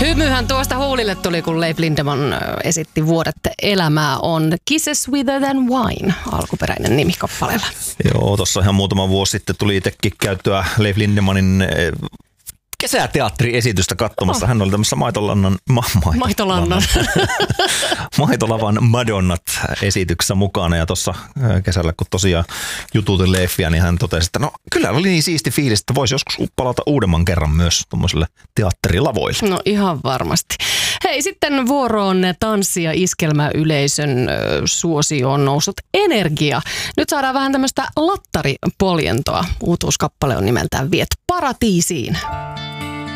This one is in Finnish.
Hymyhän tuosta huulille tuli, kun Leif Lindemann esitti Vuodet elämää on Kisses Sweeter Than Wine, alkuperäinen nimi kappaleella. Joo, tuossa ihan muutama vuosi sitten tuli itsekin käyttöä Leif Lindemannin kesäteatteriesitystä katsomassa. Hän oli tämmöisessä Maitolavan Madonnat esityksessä mukana ja tuossa kesällä, kun tosiaan jututin Leiffiä, niin hän totesi, että no kyllä oli niin siisti fiilis, että voisi joskus palata uudemman kerran myös tuommoiselle teatterilavoille. No ihan varmasti. Hei, sitten vuoroon tanssi- ja iskelmäyleisön suosioon noussut Energia. Nyt saadaan vähän tämmöistä lattaripoljentoa. Uutuuskappale on nimeltään Viet paratiisiin.